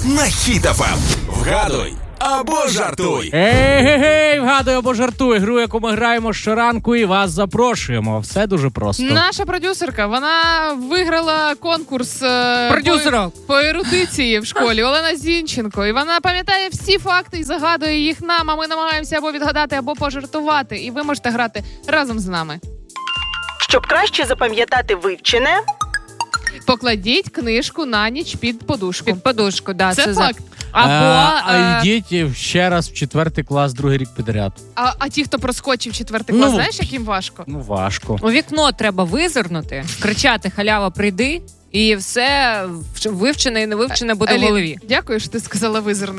на Хіт ФМ. Вгадуй або жартуй. Ей, вгадуй або жартуй. Гру, яку ми граємо щоранку і вас запрошуємо. Все дуже просто. Наша продюсерка, вона виграла конкурс по ерудиції в школі. Олена Зінченко. І вона пам'ятає всі факти і загадує їх нам, а ми намагаємося або відгадати, або пожартувати. І ви можете грати разом з нами. Щоб краще запам'ятати вивчене, покладіть книжку на ніч під подушку. Під подушку, да. Це факт. А йдіть ще раз в 4 клас, другий рік підряд. А ті, хто проскочив 4 клас, знаєш, як їм важко? Ну, важко. У вікно треба визирнути, кричати «халява, прийди», і все вивчене і невивчене буде в голові. Дякую, що ти сказала визирни.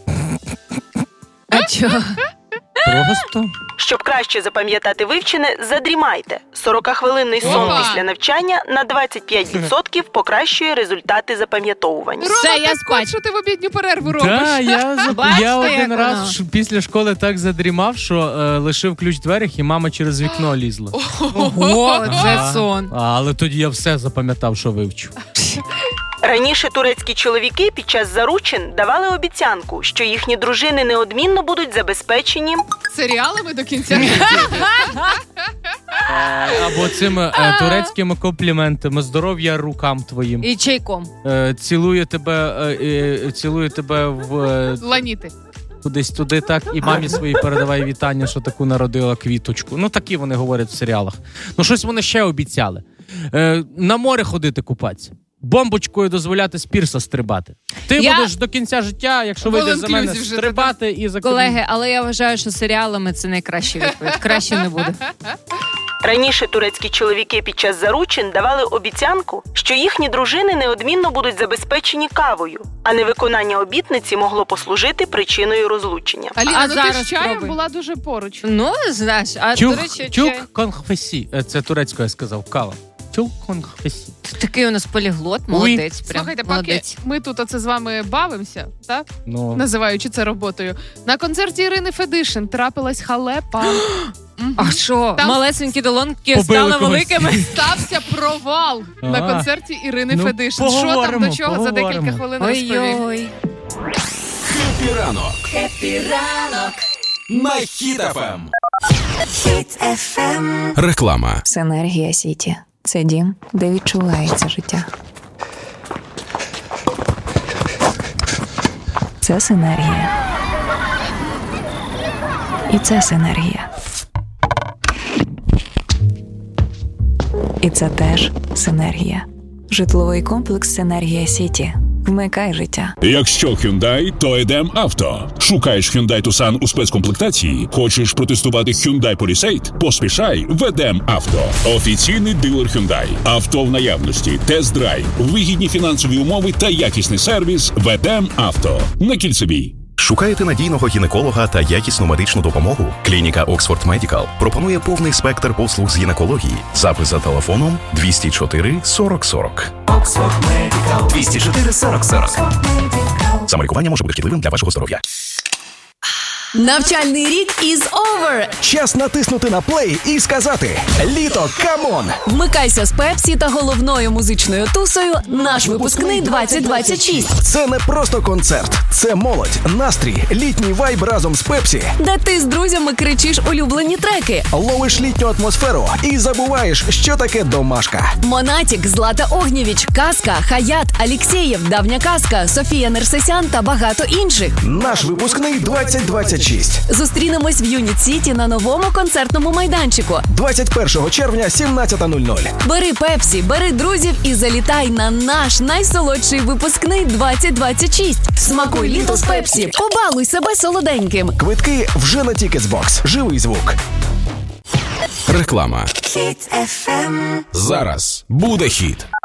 А чого? Просто. щоб краще запам'ятати вивчене, задрімайте. 40-хвилинний сон після навчання на 25% покращує результати запам'ятовування. Все, я спать. Що ти в обідню перерву робиш? Так, я один раз воно? після школи так задрімав, що лишив ключ в дверях, і мама через вікно лізла. Ого, це сон. Але тоді я все запам'ятав, що вивчу. Раніше турецькі чоловіки під час заручин давали обіцянку, що їхні дружини неодмінно будуть забезпечені серіалами до кінця життя. Або цими турецькими компліментами. Здоров'я рукам твоїм. І чайком. Цілую тебе в... Ланіти. Кудись туди так, і мамі своїй передавай вітання, що таку народила квіточку. Ну, такі вони говорять в серіалах. Ну, щось вони ще обіцяли. На море ходити купатися. Бомбочкою дозволяти з пірса стрибати. Ти будеш до кінця життя, якщо вийдеш за мене, стрибати і закрити. Колеги, але я вважаю, що серіалами це найкращий відповідь. Краще не буде. Раніше турецькі чоловіки під час заручин давали обіцянку, що їхні дружини неодмінно будуть забезпечені кавою, а невиконання обітниці могло послужити причиною розлучення. Аліна, ти зараз з чаєм спробуй. була дуже поруч. Ну, знаєш, а до речі, Тюк конфесі. Це турецькою я сказав, кава. Тюк конфесі. такий у нас поліглот, молодець. Прям. Слухайте, поки молодець. ми тут оце з вами бавимося, так? Ну. Називаючи це роботою. На концерті Ірини Федишин трапилась халепа. А що? Там Малесенькі долонки побили стали когось. великими? Стався провал на концерті Ірини Ну, Федишин. Що там поговоримо, за декілька поговоримо. хвилин розповім. Ой-ой. Хеппі ранок. Хеппі ранок. На Хіт ФМ. Реклама. Синергія Сіті. Це дім, де відчувається життя. Це синергія. І це синергія. І це теж синергія. Житловий комплекс «Синергія Сіті». Вмикай життя. Якщо Hyundai, то йдем авто. Шукаєш Hyundai Tucson у спецкомплектації? Хочеш протестувати Hyundai Palisade? Поспішай, ведем авто. Офіційний дилер Hyundai. Авто в наявності, тест-драйв, вигідні фінансові умови та якісний сервіс. Ведем авто. На Кільцевій. Шукаєте надійного гінеколога та якісну медичну допомогу? Клініка Oxford Medical пропонує повний спектр послуг з гінекології. Запис за телефоном 204 40 40. Oxford Medical. 204 40 40. Самолікування може бути шкідливим для вашого здоров'я. Навчальний рік is over! Час натиснути на плей і сказати «Літо, камон!». Вмикайся з Пепсі та головною музичною тусою «Наш випускний 2026». Це не просто концерт, це молодь, настрій, літній вайб разом з Пепсі. Де ти з друзями кричиш улюблені треки. Ловиш літню атмосферу і забуваєш, що таке домашка. Монатік, Злата Огнєвіч, Казка, Хаят, Алєксєєв, Давня Казка, Софія Нерсесян та багато інших. Наш випускний 2026. Зустрінемось в Юніт Сіті на новому концертному майданчику. 21 червня, 17:00. Бери Пепсі, бери друзів і залітай на наш найсолодший випускний 2026. Смакуй літо з Пепсі. Побалуй себе солоденьким. Квитки вже на Тікетсбокс. Живий звук. Реклама. Хіт ФМ. Зараз буде хіт.